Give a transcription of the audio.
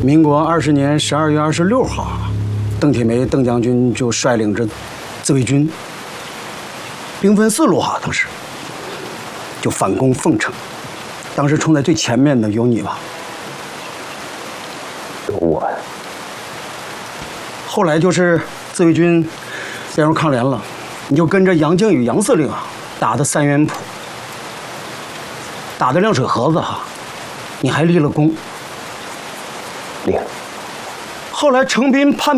民国20年12月26号，邓铁梅邓将军就率领着自卫军兵分4路哈，当时就反攻凤城。当时冲在最前面的有你吧？ 有我呀。 后来就是自卫军变入抗联了，你就跟着杨靖宇杨司令啊打的三元浦，打的亮水河子哈，你还立了功。 立了。 后来程斌叛